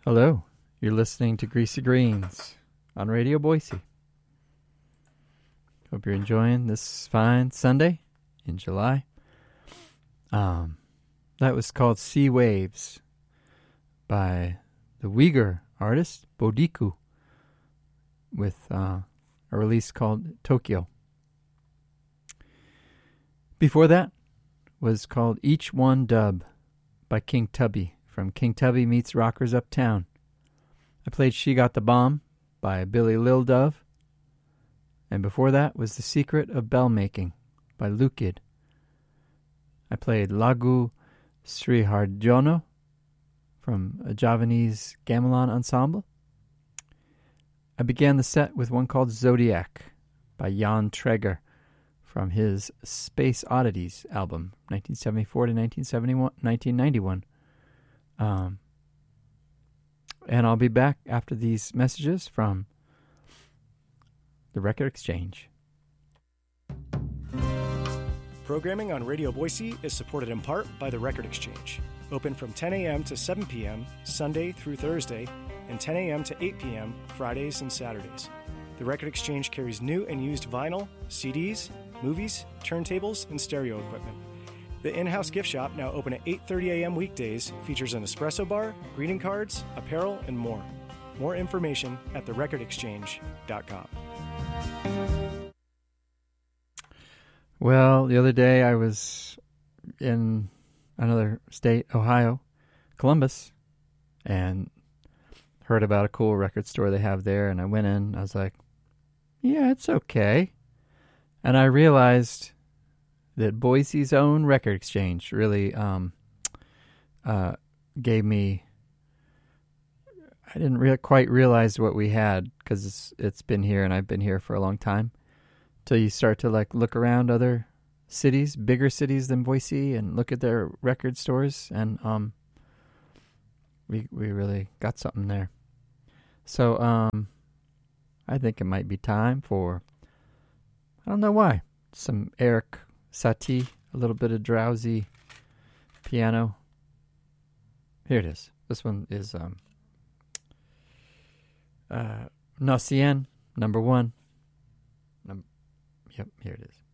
Hello, you're listening to Greasy Greens on Radio Boise. Hope you're enjoying this fine Sunday in July. That was called Sea Waves by the Uyghur artist Bodiku with a release called Tokyo. Before that was called Each One Dub by King Tubby from King Tubby Meets Rockers Uptown. I played She Got the Bomb by Billy Lil Dove. And before that was The Secret of Bell Making by Lukid. I played Lagu Sriharjono from a Javanese gamelan ensemble. I began the set with one called Zodiac by Jan Treger from his Space Oddities album, 1974 to 1991. And I'll be back after these messages from the Record Exchange. Programming on Radio Boise is supported in part by the Record Exchange. Open from 10 a.m. to 7 p.m. Sunday through Thursday, and 10 a.m. to 8 p.m. Fridays and Saturdays. The Record Exchange carries new and used vinyl, CDs, movies, turntables, and stereo equipment. The in-house gift shop, now open at 8:30 a.m. weekdays, features an espresso bar, greeting cards, apparel, and more. More information at therecordexchange.com. Well, the other day I was in another state, Ohio, Columbus, and heard about a cool record store they have there, and I went in, I was like, yeah, it's okay. And I realized that Boise's own Record Exchange really gave me, I didn't quite realize what we had, because it's been here, and I've been here for a long time, till you start to look around other cities, bigger cities than Boise, and look at their record stores, and we really got something there. So I think it might be time for, I don't know why, some Eric Satie, a little bit of drowsy piano. Here it is. This one is Nocien, number 1. Yep, here it is.